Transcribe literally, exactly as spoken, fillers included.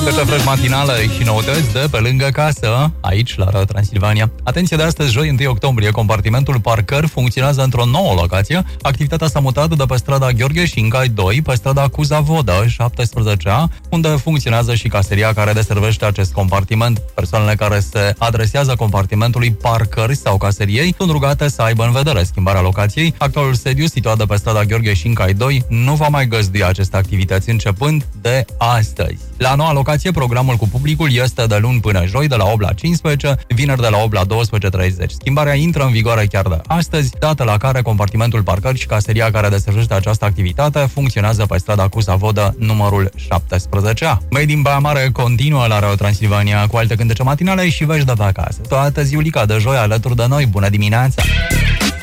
Cântece fresh matinală și noutăți de pe lângă casă, aici la Radio Transilvania. Atenție de astăzi, joi întâi octombrie, compartimentul parcări funcționează într-o nouă locație. Activitatea s-a mutat de pe strada Gheorghe Șincai doi pe strada Cuza Vodă șaptesprezece A, unde funcționează și caseria care deservește acest compartiment. Persoanele care se adresează compartimentului parcări sau caseriei sunt rugate să aibă în vedere schimbarea locației. Actualul sediu, situat de pe strada Gheorghe Șincai doi, nu va mai găzdui aceste activități începând de astăzi. La noua locație, programul cu publicul este de luni până joi, de la opt la cincisprezece, vineri de la opt la douăsprezece treizeci. Schimbarea intră în vigoare chiar de astăzi, dată la care compartimentul parcări și caseria care deservește această activitate funcționează pe strada Cuza Vodă, numărul șaptesprezece A. Made in Baia Mare continuă la Radio Transilvania cu alte cântece matinale și vești de pe acasă. Toată ziulica de joi alături de noi. Bună dimineața!